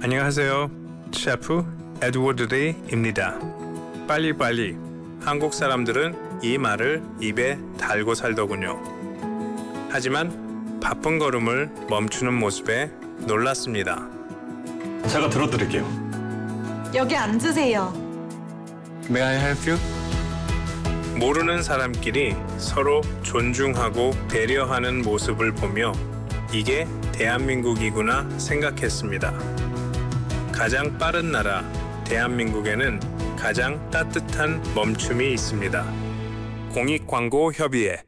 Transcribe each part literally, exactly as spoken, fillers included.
안녕하세요. 셰프 에드워드 리입니다. 빨리빨리. 한국 사람들은 이 말을 입에 달고 살더군요. 하지만 바쁜 걸음을 멈추는 모습에 놀랐습니다. 제가 들어드릴게요. 여기 앉으세요. May I help you? 모르는 사람끼리 서로 존중하고 배려하는 모습을 보며 이게 대한민국이구나 생각했습니다. 가장 빠른 나라 대한민국에는 가장 따뜻한 멈춤이 있습니다. 공익광고협의회.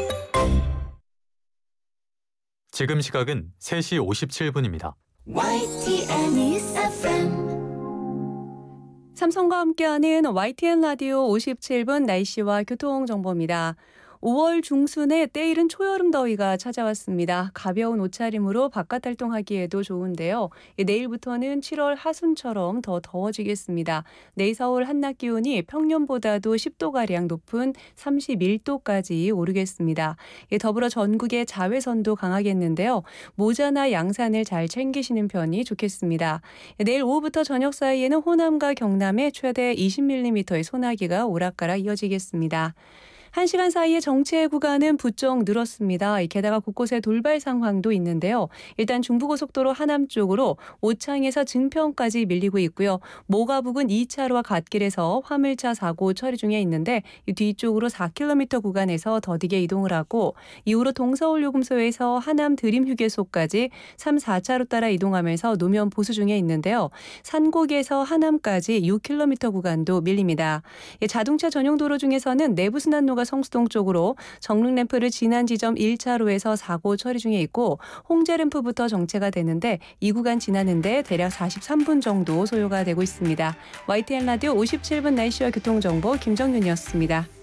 지금 시각은 세 시 오십칠 분입니다. 와이티엔 News 에프엠 삼성과 함께하는 와이티엔 라디오 오십칠 분 날씨와 교통정보입니다. 오월 중순에 때이른 초여름 더위가 찾아왔습니다. 가벼운 옷차림으로 바깥 활동하기에도 좋은데요. 내일부터는 칠월 하순처럼 더 더워지겠습니다. 내일 서울 한낮 기온이 평년보다도 십 도가량 높은 삼십일 도까지 오르겠습니다. 더불어 전국의 자외선도 강하겠는데요. 모자나 양산을 잘 챙기시는 편이 좋겠습니다. 내일 오후부터 저녁 사이에는 호남과 경남에 최대 이십 밀리미터의 소나기가 오락가락 이어지겠습니다. 한 시간 사이에 정체 구간은 부쩍 늘었습니다. 게다가 곳곳에 돌발 상황도 있는데요. 일단 중부고속도로 하남 쪽으로 오창에서 증평까지 밀리고 있고요. 모가 부근 이 차로와 갓길에서 화물차 사고 처리 중에 있는데 이 뒤쪽으로 사 킬로미터 구간에서 더디게 이동을 하고 이후로 동서울 요금소에서 하남 드림휴게소까지 삼, 사 차로 따라 이동하면서 노면 보수 중에 있는데요. 산곡에서 하남까지 육 킬로미터 구간도 밀립니다. 자동차 전용 도로 중에서는 내부순환로가 성수동 쪽으로 정릉램프를 지난 지점 일 차로에서 사고 처리 중에 있고 홍제램프부터 정체가 되는데 이 구간 지나는데 대략 사십삼 분 정도 소요가 되고 있습니다. 와이티엔 라디오 오십칠 분 날씨와 교통정보 김정윤이었습니다.